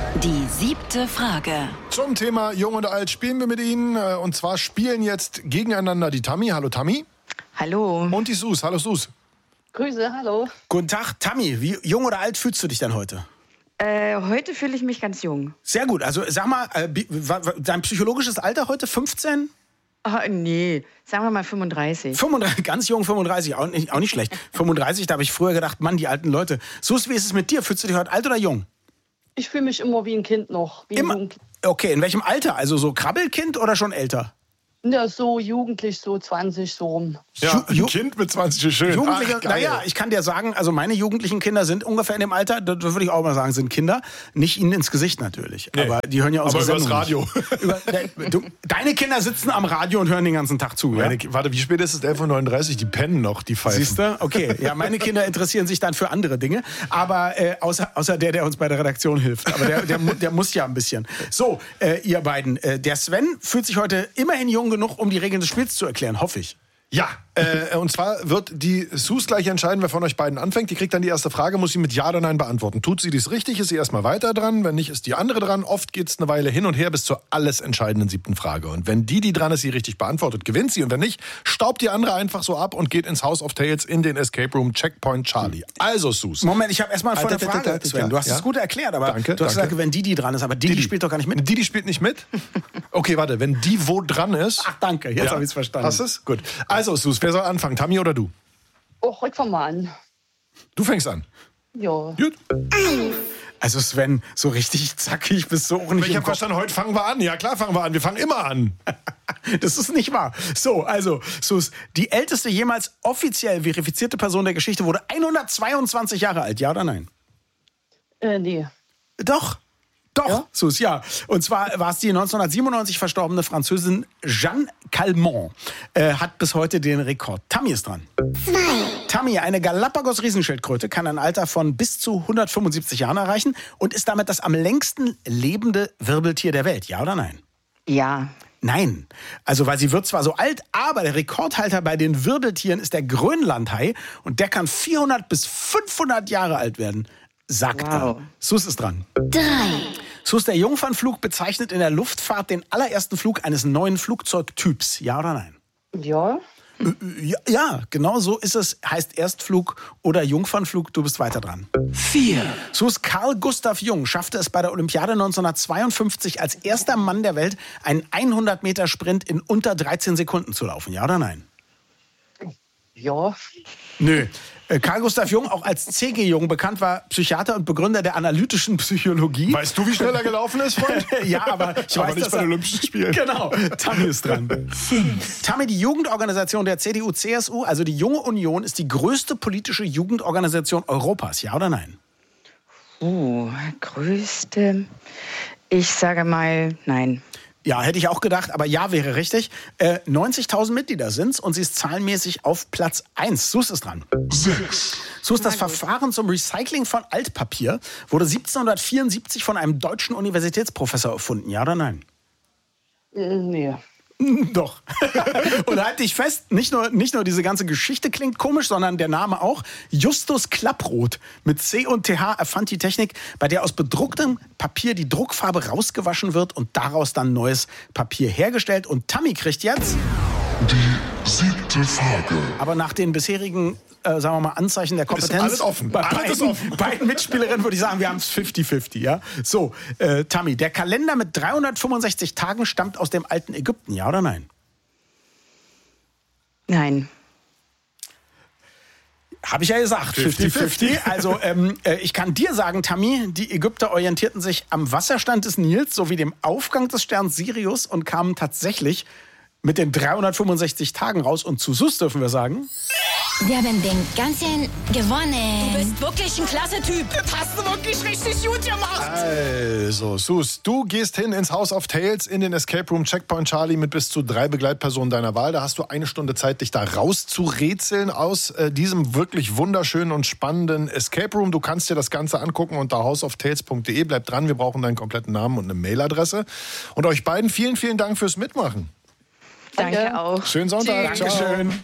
Die 7. Frage. Zum Thema Jung und Alt spielen wir mit Ihnen. Und zwar spielen jetzt gegeneinander die Tammy. Hallo Tammy. Hallo. Und die Sus. Hallo Sus. Grüße, hallo. Guten Tag, Tammy. Wie jung oder alt fühlst du dich denn heute? Heute fühle ich mich ganz jung. Sehr gut. Also sag mal, dein psychologisches Alter heute 15? Nee, sagen wir mal 35. 35, ganz jung, 35, auch nicht schlecht. 35, da habe ich früher gedacht, Mann, die alten Leute. Sus, wie ist es mit dir? Fühlst du dich heute alt oder jung? Ich fühle mich immer wie ein Kind noch. Wie Immer? ein Jungkind. Okay, in welchem Alter? Also so Krabbelkind oder schon älter? Ja, so jugendlich, so 20, so rum. Ja, ein Kind mit 20 ist schön. Jugendliche, Ach, geil. naja, ich kann dir sagen, also meine jugendlichen Kinder sind ungefähr in dem Alter, das würde ich auch mal sagen, sind Kinder. Nicht ihnen ins Gesicht natürlich, Nee. aber die hören ja unsere Aber übers Sendung Radio. nicht. Deine Kinder sitzen am Radio und hören den ganzen Tag zu, ja? Warte, wie spät ist es? 11.39 Uhr? Die pennen noch, die Pfeifen. Siehst du? Okay. Ja, meine Kinder interessieren sich dann für andere Dinge. Aber außer der uns bei der Redaktion hilft. Aber der muss ja ein bisschen. So, ihr beiden. Der Sven fühlt sich heute immerhin jung genug, um die Regeln des Spiels zu erklären, hoffe ich. Ja, und zwar wird die Sus gleich entscheiden, wer von euch beiden anfängt. Die kriegt dann die erste Frage, muss sie mit Ja oder Nein beantworten. Tut sie dies richtig, ist sie erstmal weiter dran. Wenn nicht, ist die andere dran. Oft geht es eine Weile hin und her bis zur alles entscheidenden 7. Frage. Und wenn die dran ist, sie richtig beantwortet, gewinnt sie. Und wenn nicht, staubt die andere einfach so ab und geht ins House of Tales in den Escape Room Checkpoint Charlie. Also, Sus. Moment, ich habe erstmal eine Frage, Sven. Du hast es gut erklärt, aber Danke, du hast danke. gesagt, wenn die dran ist. Aber die spielt doch gar nicht mit. Die spielt nicht mit? Okay, warte, wenn die wo dran ist... Ach, danke, jetzt habe ich es verstanden. Hast du es? Gut. Also, Sus, wer soll anfangen? Tammy oder du? Oh, ich fang mal an. Du fängst an. Ja. Gut. Also Sven, so richtig zackig bist du auch nicht Ich im habe Kopf. verstanden, heute fangen wir an. Ja, klar fangen wir an. Wir fangen immer an. Das ist nicht wahr. So, also, Sus, die älteste jemals offiziell verifizierte Person der Geschichte wurde 122 Jahre alt, ja oder nein? Nee. Doch. Doch, Ja? Sus, ja. Und zwar war es die 1997 verstorbene Französin Jeanne Calment. Hat bis heute den Rekord. Tammy ist dran. 2. Tammy, eine Galapagos-Riesenschildkröte, kann ein Alter von bis zu 175 Jahren erreichen und ist damit das am längsten lebende Wirbeltier der Welt. Ja oder nein? Ja. Nein. Also, weil sie wird zwar so alt, aber der Rekordhalter bei den Wirbeltieren ist der Grönlandhai und der kann 400 bis 500 Jahre alt werden. Sagt er. Sus ist dran. 3. Sus, der Jungfernflug bezeichnet in der Luftfahrt den allerersten Flug eines neuen Flugzeugtyps. Ja oder nein? Ja. Ja, genau so ist es. Heißt Erstflug oder Jungfernflug. Du bist weiter dran. 4. Sus, Carl Gustav Jung schaffte es bei der Olympiade 1952 als erster Mann der Welt, einen 100-Meter-Sprint in unter 13 Sekunden zu laufen. Ja oder nein? Ja. Nö. Carl Gustav Jung, auch als C.G. Jung bekannt, war Psychiater und Begründer der analytischen Psychologie. Weißt du, wie schnell er gelaufen ist, Freund? Ja, aber ich weiß, nicht dass bei den Olympischen Spielen. Genau, Tammy ist dran. 5. Tammy, die Jugendorganisation der CDU-CSU, also die Junge Union, ist die größte politische Jugendorganisation Europas. Ja oder nein? Größte. Ich sage mal nein. Ja, hätte ich auch gedacht, aber ja wäre richtig. 90.000 Mitglieder sind's und sie ist zahlenmäßig auf Platz 1. Sus ist dran. 6. Sus, das Verfahren zum Recycling von Altpapier wurde 1774 von einem deutschen Universitätsprofessor erfunden. Ja oder nein? Nee. Doch. Und halt dich fest, nicht nur diese ganze Geschichte klingt komisch, sondern der Name auch. Justus Klapproth mit C und TH erfand die Technik, bei der aus bedrucktem Papier die Druckfarbe rausgewaschen wird und daraus dann neues Papier hergestellt. Und Tammy kriegt jetzt die 7. Frage. Aber nach den bisherigen, sagen wir mal, Anzeichen der Kompetenz. Ist alles offen. Bei Alles offen. beiden Mitspielerinnen würde ich sagen, wir haben es 50-50. Ja? So, Tammy, der Kalender mit 365 Tagen stammt aus dem alten Ägypten, ja oder nein? Nein. Habe ich ja gesagt, 50-50. Also ich kann dir sagen, Tammy, die Ägypter orientierten sich am Wasserstand des Nils sowie dem Aufgang des Sterns Sirius und kamen tatsächlich mit den 365 Tagen raus. Und zu Sus dürfen wir sagen... Wir haben den ganzen gewonnen. Du bist wirklich ein klasse Typ. Das hast du wirklich richtig gut gemacht. Also, Sus, du gehst hin ins House of Tales in den Escape Room Checkpoint Charlie mit bis zu 3 Begleitpersonen deiner Wahl. Da hast du 1 Stunde Zeit, dich da rauszurätseln aus diesem wirklich wunderschönen und spannenden Escape Room. Du kannst dir das Ganze angucken unter houseoftales.de. Bleib dran, wir brauchen deinen kompletten Namen und eine Mailadresse. Und euch beiden vielen, vielen Dank fürs Mitmachen. Danke auch. Schönen Sonntag. Dankeschön.